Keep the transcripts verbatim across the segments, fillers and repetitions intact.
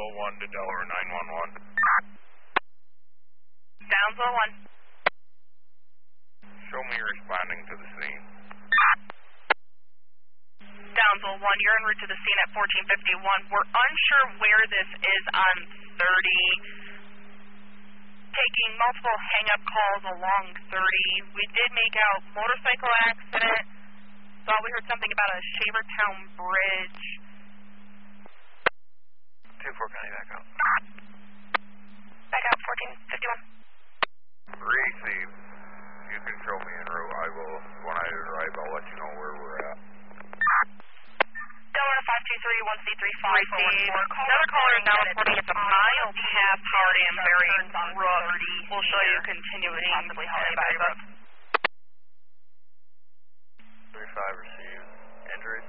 Downsville one to Delaware nine one one. Downsville one. Show me responding to the scene. Downsville one, you're en route to the scene at fourteen fifty-one. We're unsure where this is on thirty. Taking multiple hang-up calls along thirty. We did make out motorcycle accident. Thought we heard something about a Shavertown bridge. two four, County, back up. Back up, fourteen fifty-one. Receive. You can show me en route. I will, when I arrive, I'll let you know where we're at. Delaware five two three one C three five. Another caller is now reporting it's a mile past Howard and Berry Brook. We'll show you continuing possibly Howard and Berry Brook. three five received. Injuries?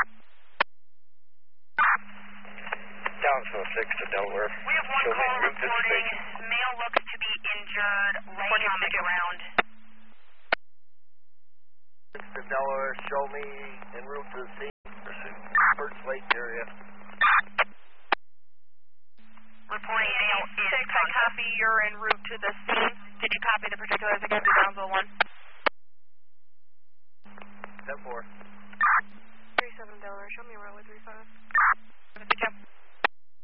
Downsville six to Delaware. We have one Show me caller en route to the reporting station. male looks to be injured, laying on the ground. six to Delaware, show me en route to the scene. First Lake area. Reporting male is six, I copy you're en route to the scene. Did you copy the particulars again to Downsville one? ten four. three seven Delaware, show me runway three five.